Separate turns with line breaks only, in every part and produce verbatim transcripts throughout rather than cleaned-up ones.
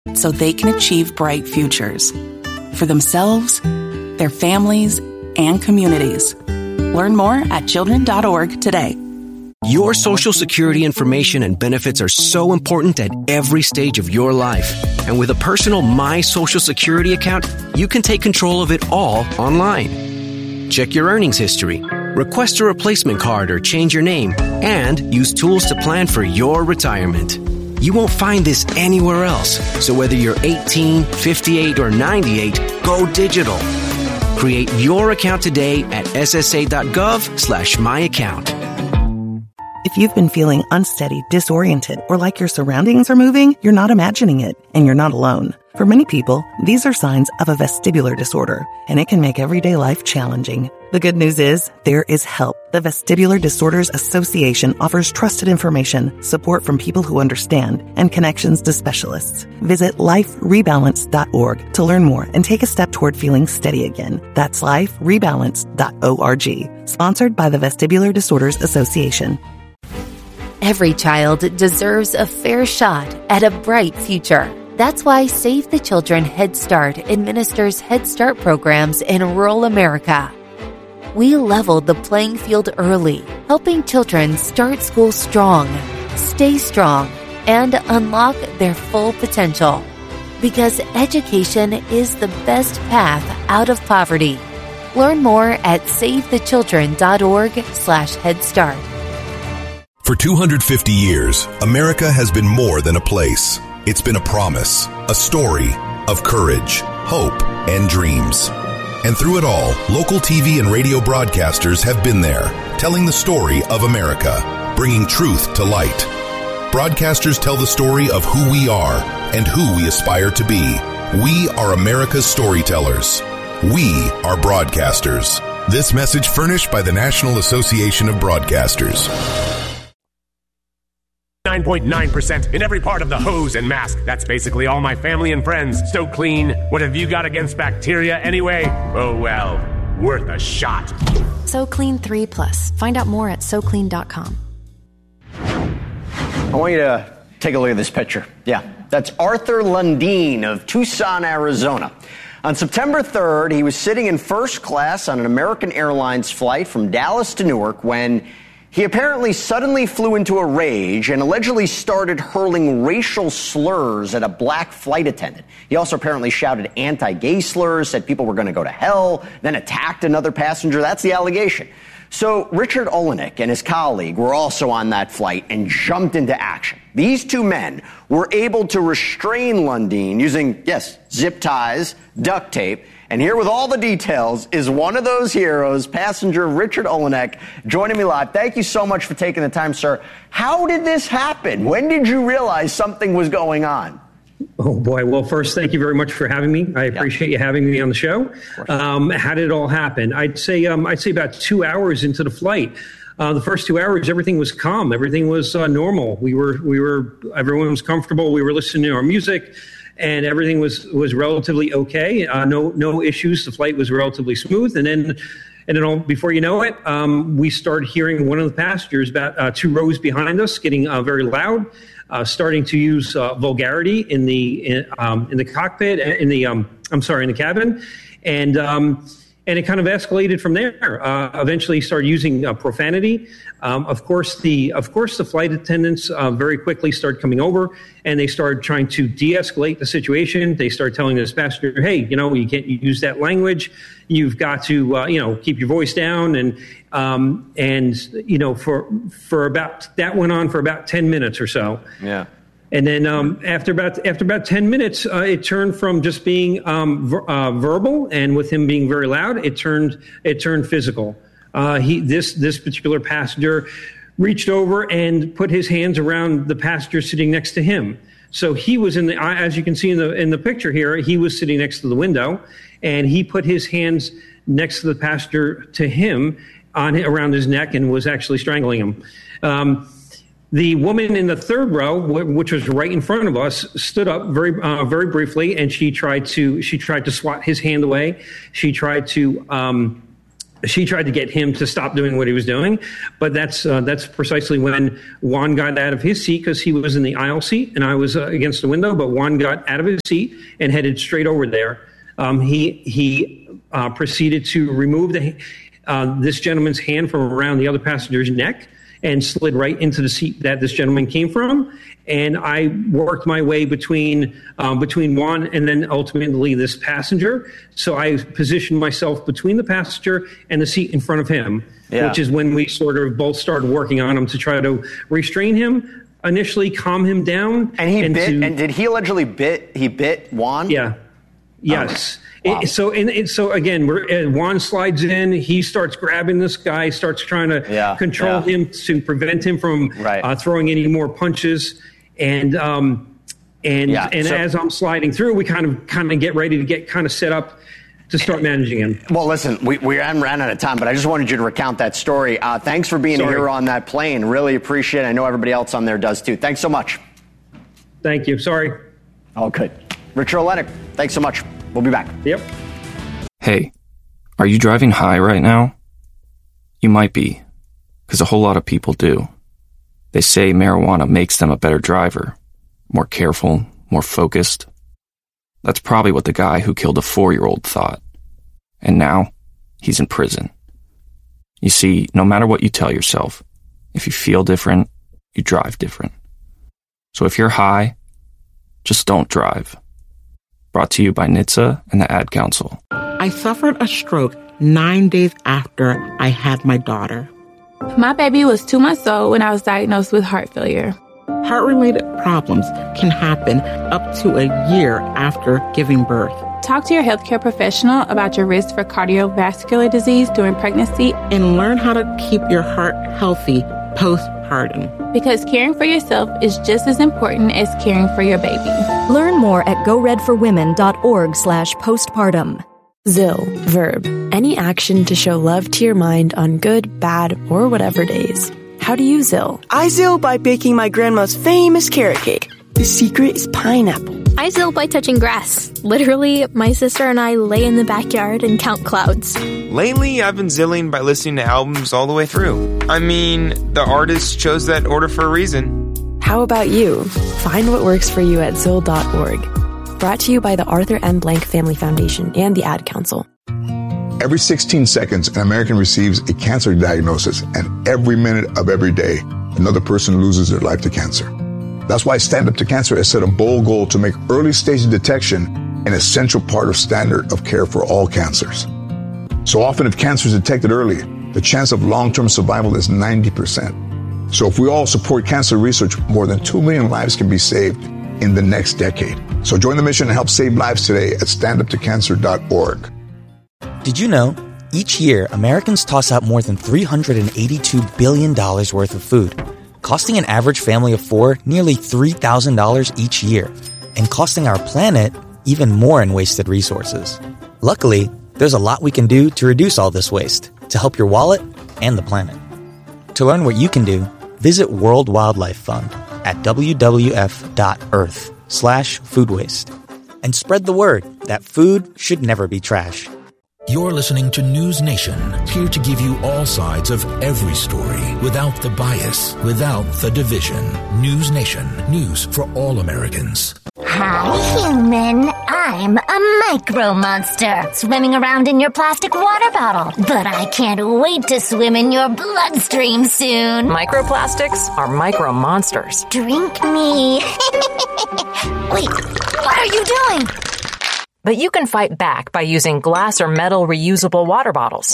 so they can achieve bright futures for themselves, their families, and communities. Learn more at children dot org today.
Your Social Security information and benefits are so important at every stage of your life. And with a personal My Social Security account, you can take control of it all online. Check your earnings history, request a replacement card or change your name, and use tools to plan for your retirement. You won't find this anywhere else. So whether you're eighteen, fifty-eight, or ninety-eight, go digital. Create your account today at ssa.gov slash my account.
If you've been feeling unsteady, disoriented, or like your surroundings are moving, you're not imagining it, and you're not alone. For many people, these are signs of a vestibular disorder, and it can make everyday life challenging. The good news is, there is help. The Vestibular Disorders Association offers trusted information, support from people who understand, and connections to specialists. Visit life rebalance dot org to learn more and take a step toward feeling steady again. That's life rebalance dot org. Sponsored by the Vestibular Disorders Association.
Every child deserves a fair shot at a bright future. That's why Save the Children Head Start administers Head Start programs in rural America. We leveled the playing field early, helping children start school strong, stay strong, and unlock their full potential. Because education is the best path out of poverty. Learn more at save the children dot org slash head start.
For two hundred fifty years, America has been more than a place. It's been a promise, a story of courage, hope, and dreams. And through it all, local T V and radio broadcasters have been there, telling the story of America, bringing truth to light. Broadcasters tell the story of who we are and who we aspire to be. We are America's storytellers. We are broadcasters. This message furnished by the National Association of Broadcasters.
nine point nine percent in every part of the hose and mask. That's basically all my family and friends. So clean. What have you got against bacteria anyway? Oh, well, worth a shot.
So Clean three plus. Find out more at so clean dot com.
I want you to take a look at this picture. Yeah, that's Arthur Lundeen of Tucson, Arizona. On September third, he was sitting in first class on an American Airlines flight from Dallas to Newark when he apparently suddenly flew into a rage and allegedly started hurling racial slurs at a black flight attendant. He also apparently shouted anti-gay slurs, said people were going to go to hell, then attacked another passenger. That's the allegation. So Richard Olenek and his colleague were also on that flight and jumped into action. These two men were able to restrain Lundeen using, yes, zip ties, duct tape. And here with all the details is one of those heroes, passenger Richard Olenek, joining me live. Thank you so much for taking the time, sir. How did this happen? When did you realize something was going on?
Oh, boy. Well, first, thank you very much for having me. I appreciate you having me on the show. Um, how did it all happen? I'd say um, I'd say about two hours into the flight. Uh, the first two hours, everything was calm. Everything was uh, normal. We were we were everyone was comfortable. We were listening to our music, and everything was was relatively okay. Uh, no no issues. The flight was relatively smooth. And then and then all, before you know it, um, we started hearing one of the passengers about uh, two rows behind us getting uh, very loud. Uh, starting to use uh, vulgarity in the in, um, in the cockpit, in the um, I'm sorry, in the cabin, and um, and it kind of escalated from there. Uh, eventually, started using uh, profanity. Um, of course, the of course the flight attendants uh, very quickly started coming over, and they started trying to de-escalate the situation. They started telling this passenger, "Hey, you know, you can't use that language. You've got to, uh, you know, keep your voice down." And um, and you know, for for about that went on for about ten minutes or so.
Yeah.
And then um, after about after about ten minutes, uh, it turned from just being um, ver- uh, verbal, and with him being very loud, it turned it turned physical. Uh, he this this particular passenger reached over and put his hands around the passenger sitting next to him. So he was in the, as you can see in the in the picture here, he was sitting next to the window, and he put his hands next to the passenger to him on around his neck and was actually strangling him. Um, The woman in the third row, which was right in front of us, stood up very, uh, very briefly, and she tried to she tried to swat his hand away. She tried to um, she tried to get him to stop doing what he was doing. But that's uh, that's precisely when Juan got out of his seat, because he was in the aisle seat and I was uh, against the window. But Juan got out of his seat and headed straight over there. Um, he he uh, proceeded to remove the uh, this gentleman's hand from around the other passenger's neck and slid right into the seat that this gentleman came from. And I worked my way between um, between Juan and then ultimately this passenger. So I positioned myself between the passenger and the seat in front of him, yeah. which is when we sort of both started working on him to try to restrain him, initially calm him down.
And he
and
bit,
to,
and did he allegedly bit, he bit Juan?
Yeah. Yes.
Oh, wow.
it, so, and, and so again, we're, uh, Juan slides in. He starts grabbing this guy, starts trying to
yeah,
control
yeah.
him to prevent him from
right.
uh, throwing any more punches. And um, and
yeah,
and
so,
as I'm sliding through, we kind of kind of get ready to get kind of set up to start managing him.
Well, listen, we we haven't ran out of time, but I just wanted you to recount that story. Uh, thanks for being
Sorry.
here on that plane. Really appreciate it. I know everybody else on there does too. Thanks so much.
Thank you. Sorry.
Oh, good. Richard Olenek, thanks so much. We'll be back.
Yep.
Hey, are you driving high right now? You might be, because a whole lot of people do. They say marijuana makes them a better driver, more careful, more focused. That's probably what the guy who killed a four-year-old thought. And now, he's in prison. You see, no matter what you tell yourself, if you feel different, you drive different. So if you're high, just don't drive. Brought to you by N H T S A and the Ad Council.
I suffered a stroke nine days after I had my daughter.
My baby was two months old when I was diagnosed with heart failure.
Heart-related problems can happen up to a year after giving birth.
Talk to your healthcare professional about your risk for cardiovascular disease during pregnancy
and learn how to keep your heart healthy postpartum.
Because caring for yourself is just as important as caring for your baby.
Learn more at go red for women dot org slash postpartum.
Zill, verb, any action to show love to your mind on good, bad, or whatever days. How do you Zill?
I Zill by baking my grandma's famous carrot cake. The secret is pineapple.
I Zill by touching grass. Literally, my sister and I lay in the backyard and count clouds.
Lately, I've been Zilling by listening to albums all the way through. I mean, the artist chose that order for a reason.
How about you? Find what works for you at zill dot org. Brought to you by the Arthur M. Blank Family Foundation and the Ad Council.
Every sixteen seconds, an American receives a cancer diagnosis, and every minute of every day, another person loses their life to cancer. That's why Stand Up to Cancer has set a bold goal to make early stage detection an essential part of standard of care for all cancers. So often, if cancer is detected early, the chance of long-term survival is ninety percent. So if we all support cancer research, more than two million lives can be saved in the next decade. So join the mission and help save lives today at stand up to cancer dot org.
Did you know, each year, Americans toss out more than three hundred eighty-two billion dollars worth of food, costing an average family of four nearly three thousand dollars each year, and costing our planet even more in wasted resources. Luckily, there's a lot we can do to reduce all this waste, to help your wallet and the planet. To learn what you can do, visit World Wildlife Fund at w w f dot earth slash food waste. And spread the word that food should never be trash.
You're listening to News Nation, here to give you all sides of every story, without the bias, without the division. News Nation, news for all Americans.
Hi, human. I'm a micro monster, swimming around in your plastic water bottle. But I can't wait to swim in your bloodstream soon.
Microplastics are micro monsters.
Drink me. Wait, what are you doing?
But you can fight back by using glass or metal reusable water bottles.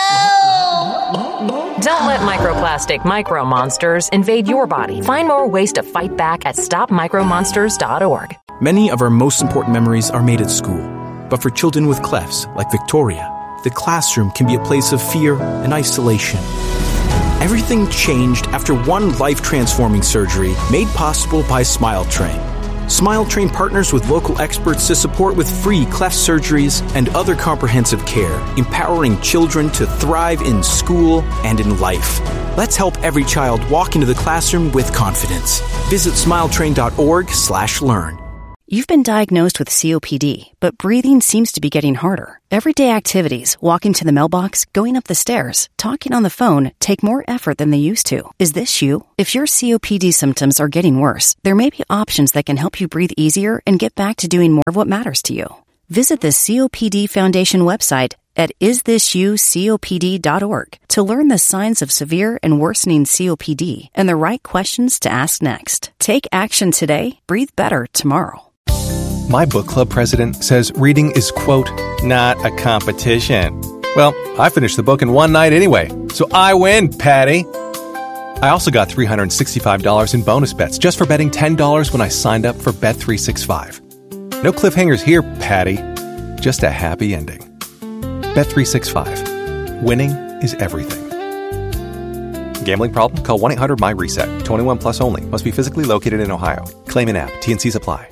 No!
Don't let microplastic micro monsters invade your body. Find more ways to fight back at stop micro monsters dot org.
Many of our most important memories are made at school. But for children with clefts, like Victoria, the classroom can be a place of fear and isolation. Everything changed after one life-transforming surgery made possible by SmileTrain. SmileTrain partners with local experts to support with free cleft surgeries and other comprehensive care, empowering children to thrive in school and in life. Let's help every child walk into the classroom with confidence. Visit smiletrain dot org slash learn.
You've been diagnosed with C O P D, but breathing seems to be getting harder. Everyday activities, walking to the mailbox, going up the stairs, talking on the phone, take more effort than they used to. Is this you? If your C O P D symptoms are getting worse, there may be options that can help you breathe easier and get back to doing more of what matters to you. Visit the C O P D Foundation website at is this you copd dot org to learn the signs of severe and worsening C O P D and the right questions to ask next. Take action today. Breathe better tomorrow.
My book club president says reading is, quote, not a competition. Well, I finished the book in one night anyway, so I win, Patty. I also got three hundred sixty-five dollars in bonus bets just for betting ten dollars when I signed up for Bet three sixty-five. No cliffhangers here, Patty. Just a happy ending. Bet three sixty-five. Winning is everything. Gambling problem? Call one eight hundred my reset. twenty-one plus only. Must be physically located in Ohio. Claim in app. T N Cs apply.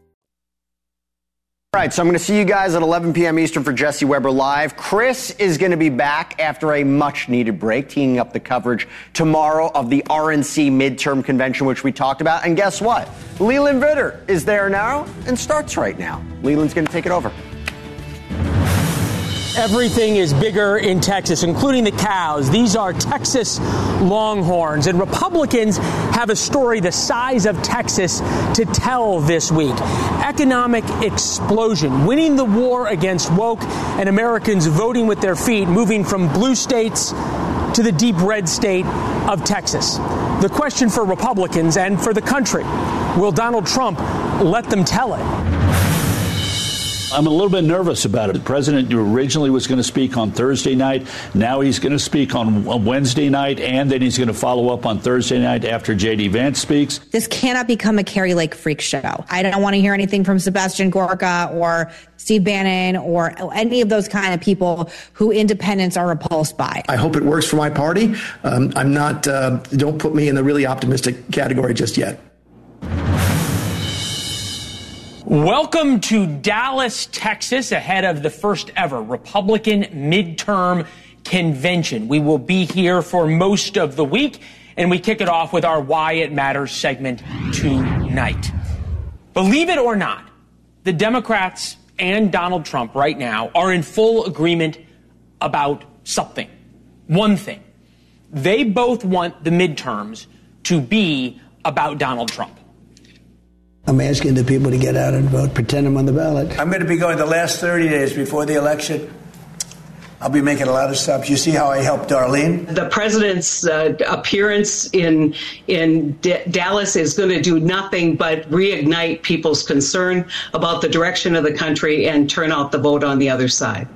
All right, so I'm going to see you guys at eleven p.m. Eastern for Jesse Weber Live. Chris is going to be back after a much-needed break, teeing up the coverage tomorrow of the R N C midterm convention, which we talked about. And guess what? Leland Vitter is there now and starts right now. Leland's going to take it over.
Everything is bigger in Texas, including the cows. These are Texas Longhorns, and Republicans have a story the size of Texas to tell this week. Economic explosion, winning the war against woke, and Americans voting with their feet, moving from blue states to the deep red state of Texas. The question for Republicans and for the country, will Donald Trump let them tell it?
I'm a little bit nervous about it. The president originally was going to speak on Thursday night. Now he's going to speak on Wednesday night, and then he's going to follow up on Thursday night after J D. Vance speaks.
This cannot become a Carrie Lake freak show. I don't want to hear anything from Sebastian Gorka or Steve Bannon or any of those kind of people who independents are repulsed by.
I hope it works for my party. Um, I'm not, uh, don't put me in the really optimistic category just yet.
Welcome to Dallas, Texas, ahead of the first ever Republican midterm convention. We will be here for most of the week, and we kick it off with our Why It Matters segment tonight. Believe it or not, the Democrats and Donald Trump right now are in full agreement about something. One thing. They both want the midterms to be about Donald Trump.
I'm asking the people to get out and vote, pretend I'm on the ballot.
I'm going to be going the last thirty days before the election. I'll be making a lot of stops. You see how I helped Darlene?
The president's uh, appearance in in D- Dallas is going to do nothing but reignite people's concern about the direction of the country and turn out the vote on the other side.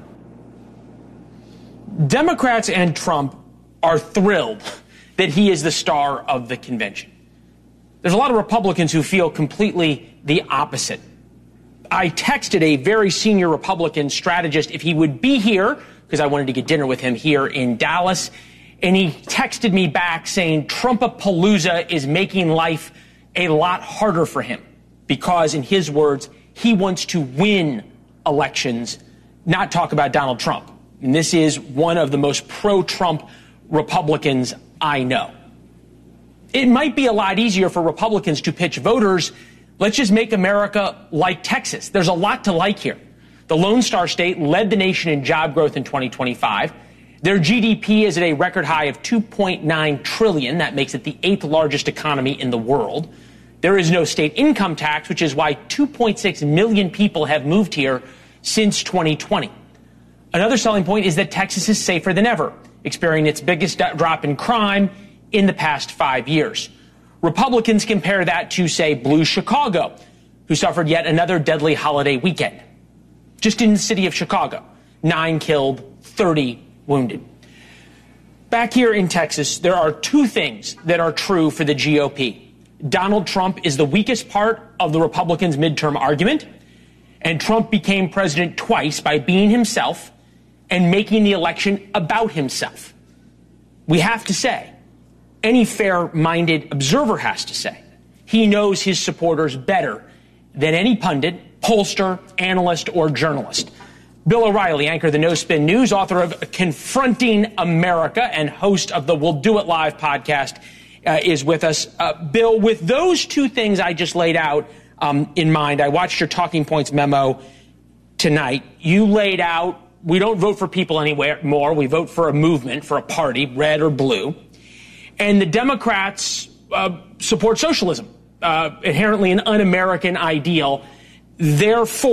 Democrats and Trump are thrilled that he is the star of the convention. There's a lot of Republicans who feel completely the opposite. I texted a very senior Republican strategist if he would be here, because I wanted to get dinner with him here in Dallas, and he texted me back saying Trumpapalooza is making life a lot harder for him because, in his words, he wants to win elections, not talk about Donald Trump. And this is one of the most pro-Trump Republicans I know. It might be a lot easier for Republicans to pitch voters, let's just make America like Texas. There's a lot to like here. The Lone Star State led the nation in job growth in twenty twenty-five. Their G D P is at a record high of two point nine trillion dollars. That makes it the eighth largest economy in the world. There is no state income tax, which is why two point six million people have moved here since twenty twenty. Another selling point is that Texas is safer than ever, experiencing its biggest drop in crime in the past five years. Republicans compare that to, say, blue Chicago, who suffered yet another deadly holiday weekend. Just in the city of Chicago, nine killed, thirty wounded. Back here in Texas, there are two things that are true for the G O P. Donald Trump is the weakest part of the Republicans' midterm argument, and Trump became president twice by being himself and making the election about himself. We have to say, any fair-minded observer has to say, he knows his supporters better than any pundit, pollster, analyst, or journalist. Bill O'Reilly, anchor of the No Spin News, author of Confronting America, and host of the We'll Do It Live podcast, uh, is with us. Uh, Bill, with those two things I just laid out, um, in mind. I watched your talking points memo tonight. You laid out, we don't vote for people anywhere more. We vote for a movement, for a party, red or blue. And the Democrats uh, support socialism, uh, inherently an un-American ideal. Therefore,